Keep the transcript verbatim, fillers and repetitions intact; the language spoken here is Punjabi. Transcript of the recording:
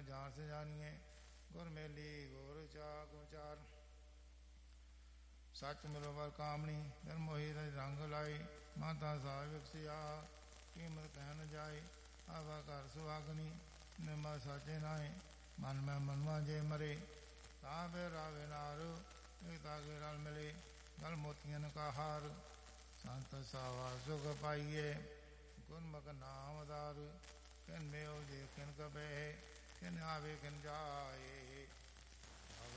ਜਾਣ ਸੇ ਜਾਣੀਏ ਗੁਰ ਮੇਲੀ ਗੁਰ ਚਾਕ ਵਿਚਾਰ ਸੱਚ ਮਿਲੋ ਵਰ ਕਾਮਣੀ ਫਿਰ ਮੋਹੀ ਰੰਗ ਲਾਈ ਮਾਤਾ ਸਾਹਿਬ ਵਿਖਸਿਆ ਕੀਮਤ ਕਹਿ ਨ ਜਾਏ ਆਵਾ ਘਰ ਸੁਹਾਗਣੀ ਨਿਮਾ ਸਾਚੇ ਨਾਏ ਮਨ ਮੈਂ ਮਨਵਾ ਜੇ ਮਰੇ ਤਾਂ ਫਿਰ ਰਾਵੇ ਨਾਰੂ ਇਹ ਤਾਗੇ ਰਲ ਮਿਲੇ ਗਲ ਮੋਤੀਆਂ ਕਾ ਹਾਰ ਸੰਤ ਸਾਵਾ ਸੁਖ ਪਾਈਏ ਗੁਰਮੁਖ ਨਾਮ ਆਧਾਰ ਕਿਨ ਮੇਉ ਜੇ ਕਿਨ ਕਬੇ ਕਿਨ ਆਵੇ ਕਿਨ ਜਾਏ